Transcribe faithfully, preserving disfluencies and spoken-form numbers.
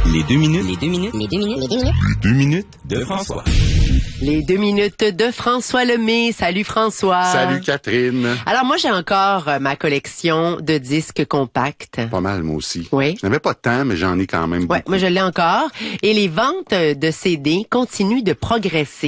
Les deux minutes. Les deux minutes. Les deux minutes. Les deux minutes. Les deux minutes de François. Les deux minutes de François Lemay. Salut François. Salut Catherine. Alors moi j'ai encore euh, ma collection de disques compacts. Pas mal moi aussi. Oui. Je n'avais pas de temps, mais j'en ai quand même Ouais, beaucoup. moi je l'ai encore. Et les ventes de C D continuent de progresser.